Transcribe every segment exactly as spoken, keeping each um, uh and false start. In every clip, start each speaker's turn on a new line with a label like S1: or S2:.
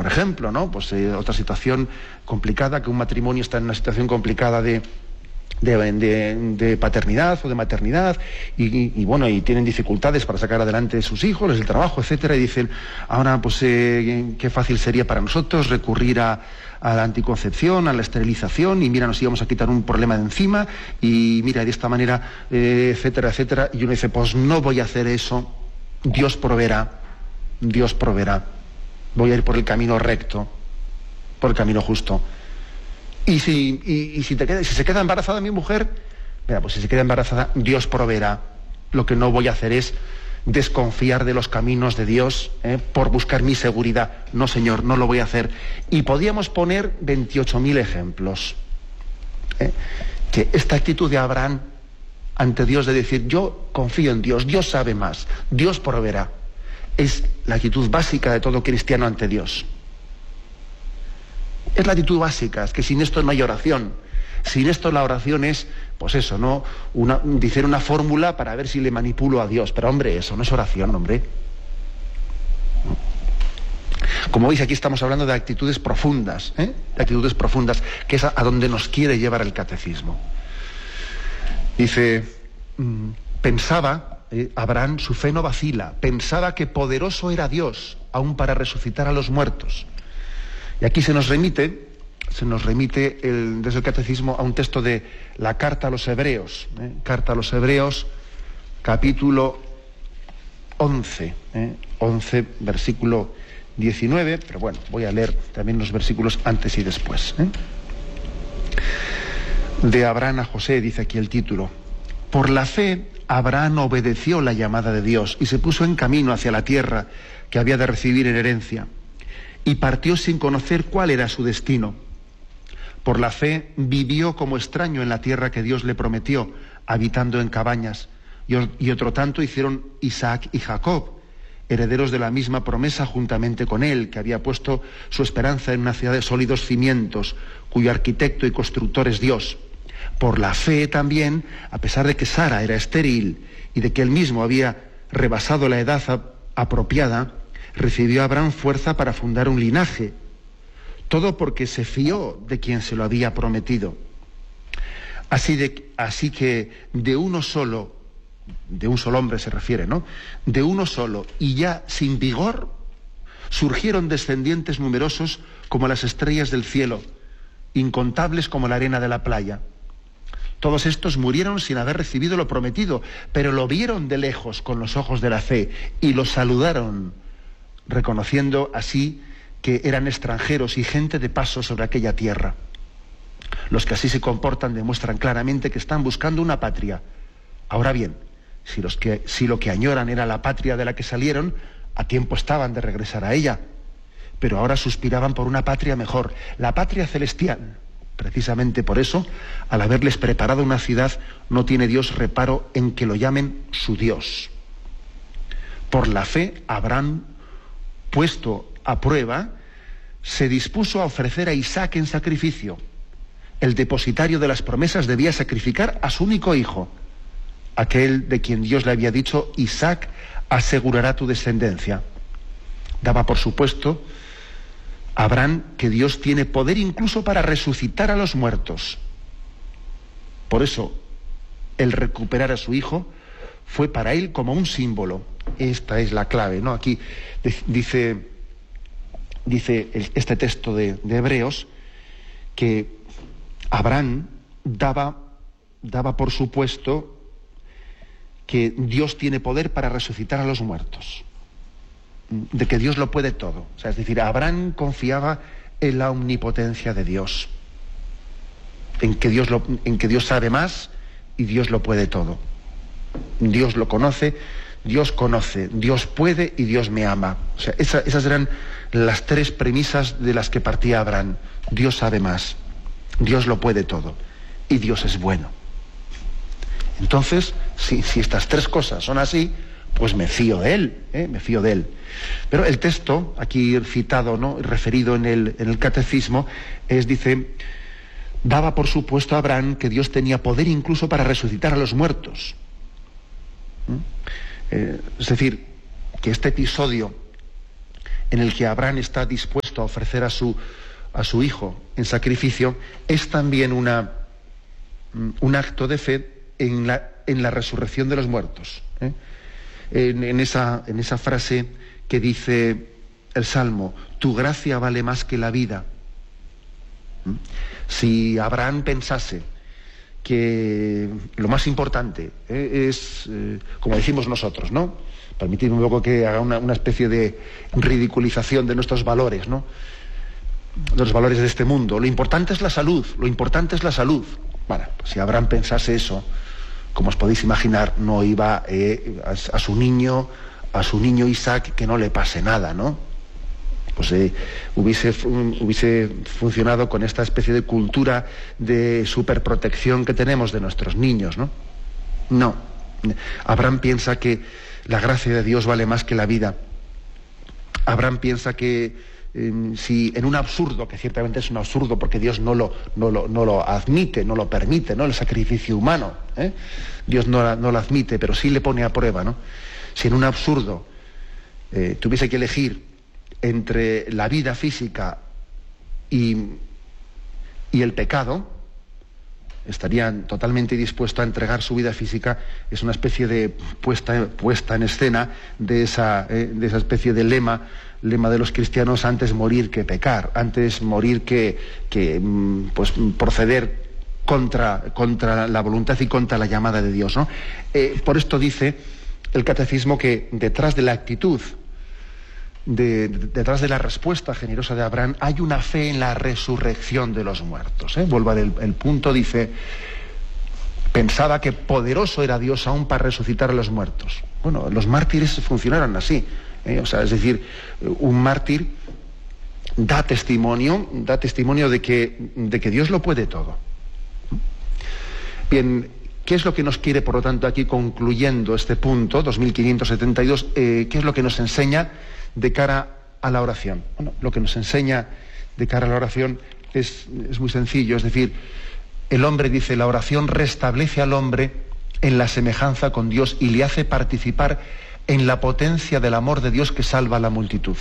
S1: por ejemplo, ¿no? Pues eh, otra situación complicada, que un matrimonio está en una situación complicada de, de, de, de paternidad o de maternidad, y, y, y bueno, y tienen dificultades para sacar adelante sus hijos, el trabajo, etcétera, y dicen, ahora pues eh, qué fácil sería para nosotros recurrir a, a la anticoncepción, a la esterilización, y mira, nos íbamos a quitar un problema de encima, y mira, de esta manera, eh, etcétera, etcétera, y uno dice, pues no voy a hacer eso, Dios proveerá, Dios proveerá, voy a ir por el camino recto, por el camino justo. Y si, y, y si, te queda, si se queda embarazada mi mujer, mira, pues si se queda embarazada, Dios proveerá. Lo que no voy a hacer es desconfiar de los caminos de Dios, ¿eh? por buscar mi seguridad. No, Señor, no lo voy a hacer. Y podíamos poner veintiocho mil ejemplos. ¿eh? Que esta actitud de Abraham ante Dios, de decir, yo confío en Dios, Dios sabe más, Dios proveerá, es la actitud básica de todo cristiano ante Dios. Es la actitud básica, es que sin esto no hay oración. Sin esto la oración es, pues eso, ¿no? Una, decir una fórmula para ver si le manipulo a Dios. Pero hombre, eso no es oración, hombre. Como veis, aquí estamos hablando de actitudes profundas, ¿eh? De actitudes profundas, que es a, a donde nos quiere llevar el catecismo. Dice, mmm, pensaba, eh, Abraham, su fe no vacila, pensaba que poderoso era Dios, aún para resucitar a los muertos. Y aquí se nos remite, se nos remite el, desde el catecismo a un texto de la carta a los Hebreos, ¿eh? Carta a los Hebreos, capítulo once, ¿eh? once, versículo diecinueve, pero bueno, voy a leer también los versículos antes y después. ¿eh? De Abraham a José, dice aquí el título. Por la fe, Abraham obedeció la llamada de Dios y se puso en camino hacia la tierra que había de recibir en herencia. Y partió sin conocer cuál era su destino. Por la fe vivió como extraño en la tierra que Dios le prometió, habitando en cabañas. Y otro tanto hicieron Isaac y Jacob, herederos de la misma promesa juntamente con él, que había puesto su esperanza en una ciudad de sólidos cimientos, cuyo arquitecto y constructor es Dios. Por la fe también, a pesar de que Sara era estéril y de que él mismo había rebasado la edad apropiada, recibió a Abraham fuerza para fundar un linaje, todo porque se fió de quien se lo había prometido. Así, de, así que de uno solo, de un solo hombre se refiere, ¿no? De uno solo y ya sin vigor, surgieron descendientes numerosos como las estrellas del cielo, incontables como la arena de la playa. Todos estos murieron sin haber recibido lo prometido, pero lo vieron de lejos con los ojos de la fe y lo saludaron, reconociendo así que eran extranjeros y gente de paso sobre aquella tierra. Los que así se comportan demuestran claramente que están buscando una patria. Ahora bien, si, los que, si lo que añoran era la patria de la que salieron, a tiempo estaban de regresar a ella. Pero ahora suspiraban por una patria mejor, la patria celestial. Precisamente por eso, al haberles preparado una ciudad, no tiene Dios reparo en que lo llamen su Dios. Por la fe, Abraham, puesto a prueba, se dispuso a ofrecer a Isaac en sacrificio. El depositario de las promesas debía sacrificar a su único hijo, aquel de quien Dios le había dicho, Isaac asegurará tu descendencia. Daba por supuesto Abraham que Dios tiene poder incluso para resucitar a los muertos. Por eso, el recuperar a su hijo fue para él como un símbolo. Esta es la clave, ¿no? Aquí dice, dice este texto de, de Hebreos que Abraham daba, daba por supuesto que Dios tiene poder para resucitar a los muertos, de que Dios lo puede todo. O sea, es decir, Abraham confiaba en la omnipotencia de Dios, en que Dios, lo, en que Dios sabe más y Dios lo puede todo. Dios lo conoce, Dios conoce, Dios puede y Dios me ama. O sea, esa, esas eran las tres premisas de las que partía Abraham. Dios sabe más, Dios lo puede todo y Dios es bueno. Entonces, si, si estas tres cosas son así, pues me fío de él, ¿eh? me fío de él. Pero el texto, aquí citado, ¿no?, referido en el, en el catecismo, es, dice, daba por supuesto a Abraham que Dios tenía poder incluso para resucitar a los muertos. ¿Mm? Eh, es decir, que este episodio en el que Abraham está dispuesto dispuesto a ofrecer a su, a su hijo en sacrificio, es también una, un acto de fe en la, en la resurrección de los muertos. ¿eh? En, en, esa, en esa frase que dice el Salmo, tu gracia vale más que la vida. ¿Mm? Si Abraham pensase que lo más importante ¿eh? es, eh, como decimos nosotros, ¿no? Permitidme un poco que haga una, una especie de ridiculización de nuestros valores, ¿no? De los valores de este mundo. Lo importante es la salud, lo importante es la salud. Bueno, pues si Abraham pensase eso, como os podéis imaginar, no iba eh, a, a su niño, a su niño Isaac, que no le pase nada, ¿no? Pues eh, hubiese, hubiese funcionado con esta especie de cultura de superprotección que tenemos de nuestros niños, ¿no? No. Abraham piensa que la gracia de Dios vale más que la vida. Abraham piensa que eh, si en un absurdo, que ciertamente es un absurdo porque Dios no lo, no lo, no lo admite, no lo permite, ¿no? El sacrificio humano, ¿eh? Dios no, no lo admite, pero sí le pone a prueba, ¿no? Si en un absurdo eh, tuviese que elegir entre la vida física y, y el pecado, estarían totalmente dispuestos a entregar su vida física. Es una especie de puesta, puesta en escena de esa, eh, de esa especie de lema, lema de los cristianos, antes morir que pecar, antes morir que, que pues, proceder contra, contra la voluntad y contra la llamada de Dios, ¿no? Eh, por esto dice el catecismo que detrás de la actitud, De, de, detrás de la respuesta generosa de Abraham, hay una fe en la resurrección de los muertos. ¿eh? Vuelvo al el punto, dice, pensaba que poderoso era Dios aún para resucitar a los muertos. Bueno, los mártires funcionaron así. ¿eh? O sea, es decir, un mártir da testimonio, da testimonio de que, de que Dios lo puede todo. Bien, ¿qué es lo que nos quiere, por lo tanto, aquí concluyendo este punto, dos mil quinientos setenta y dos, eh, qué es lo que nos enseña de cara a la oración? Bueno, lo que nos enseña de cara a la oración es, es muy sencillo, es decir, el hombre, dice, la oración restablece al hombre en la semejanza con Dios y le hace participar en la potencia del amor de Dios que salva a la multitud.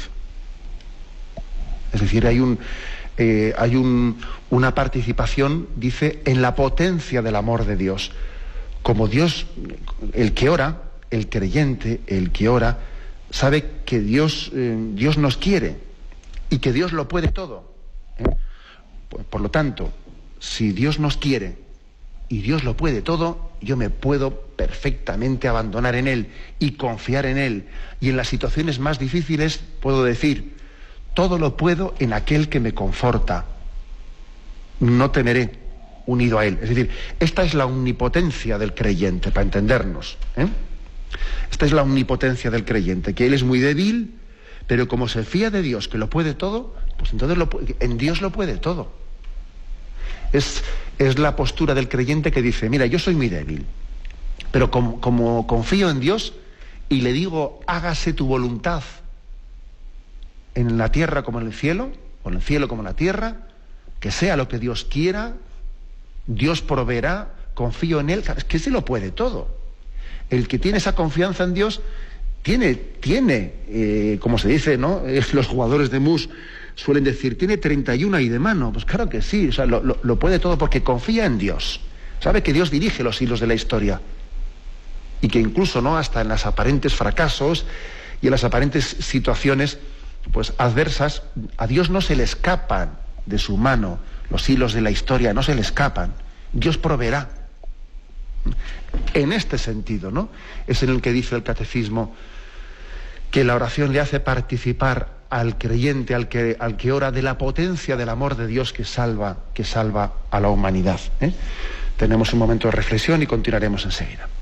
S1: Es decir, hay un, eh, hay un, una participación, dice, en la potencia del amor de Dios. Como Dios, el que ora, el creyente, el que ora, sabe que Dios, eh, Dios nos quiere y que Dios lo puede todo. ¿eh? Por, por lo tanto, si Dios nos quiere y Dios lo puede todo, yo me puedo perfectamente abandonar en Él y confiar en Él. Y en las situaciones más difíciles puedo decir, todo lo puedo en aquel que me conforta. No temeré, unido a Él. Es decir, esta es la omnipotencia del creyente, para entendernos, ¿eh? Esta es la omnipotencia del creyente, que él es muy débil, pero como se fía de Dios, que lo puede todo, pues entonces lo, en Dios lo puede todo. Es, es la postura del creyente que dice, mira, yo soy muy débil, pero como, como confío en Dios y le digo, hágase tu voluntad en la tierra como en el cielo, o en el cielo como en la tierra, que sea lo que Dios quiera, Dios proveerá, confío en Él, es que se lo puede todo. El que tiene esa confianza en Dios tiene, tiene eh, como se dice, ¿no? Los jugadores de mus suelen decir, tiene treinta y uno ahí de mano. Pues claro que sí, o sea, lo, lo, lo puede todo porque confía en Dios. Sabe que Dios dirige los hilos de la historia. Y que incluso, ¿no?, hasta en los aparentes fracasos y en las aparentes situaciones pues adversas, a Dios no se le escapan de su mano los hilos de la historia, no se le escapan. Dios proveerá. En este sentido, ¿no?, es en el que dice el catecismo que la oración le hace participar al creyente, al que, al que ora, de la potencia del amor de Dios que salva, que salva a la humanidad. ¿eh? Tenemos un momento de reflexión y continuaremos enseguida.